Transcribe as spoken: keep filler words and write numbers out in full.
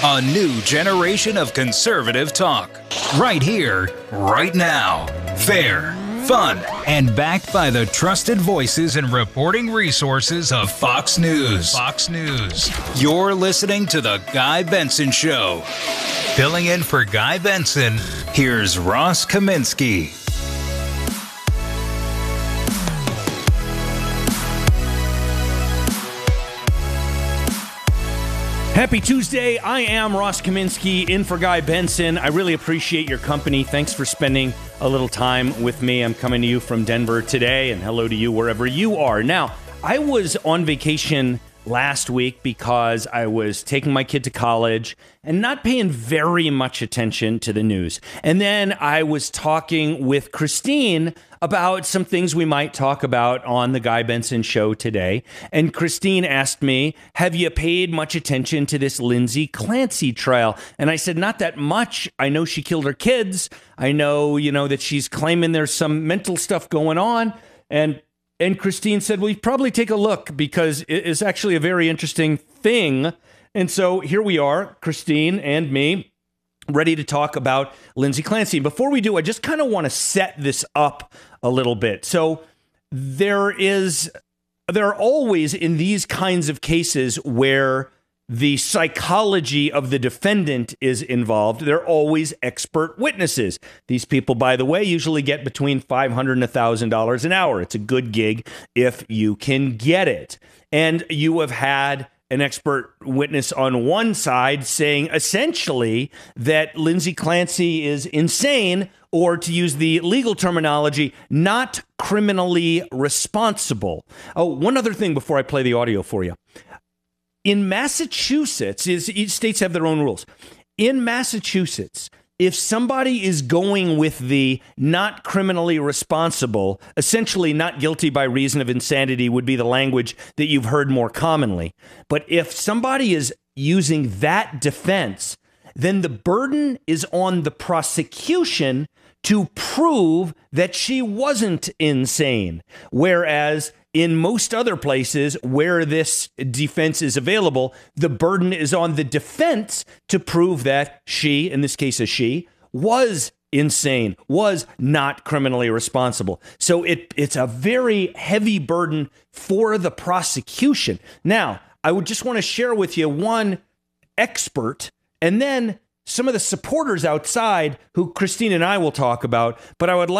A new generation of conservative talk. Right here, right now. Fair, fun, and backed by the trusted voices and reporting resources of Fox News. Fox News. You're listening to The Guy Benson Show. Filling in for Guy Benson, here's Ross Kaminsky. Happy Tuesday. I am Ross Kaminsky in for Guy Benson. I really appreciate your company. Thanks for spending a little time with me. I'm coming to you from Denver today, and hello to you wherever you are. Now, I was on vacation last week because I was taking my kid to college and not paying very much attention to the news. And then I was talking with Christine about some things we might talk about on the Guy Benson Show today. And Christine asked me, have you paid much attention to this Lindsay Clancy trial? And I said, not that much. I know she killed her kids. I know, you know, that she's claiming there's some mental stuff going on. And And Christine said, well, you probably take a look because it's actually a very interesting thing. And so here we are, Christine and me, ready to talk about Lindsay Clancy. Before we do, I just kind of want to set this up a little bit. So there is, there are always in these kinds of cases where the psychology of the defendant is involved. They're always expert witnesses. These people, by the way, usually get between five hundred dollars and one thousand dollars an hour. It's a good gig if you can get it. And you have had an expert witness on one side saying essentially that Lindsay Clancy is insane, or to use the legal terminology, not criminally responsible. Oh, one other thing before I play the audio for you. In Massachusetts, each states have their own rules. In Massachusetts, if somebody is going with the not criminally responsible, essentially not guilty by reason of insanity would be the language that you've heard more commonly. But if somebody is using that defense, then the burden is on the prosecution to prove that she wasn't insane. Whereas in most other places where this defense is available, the burden is on the defense to prove that she, in this case a she, was insane, was not criminally responsible. So it it's a very heavy burden for the prosecution. Now, I would just want to share with you one expert and then some of the supporters outside who Christine and I will talk about, but I would like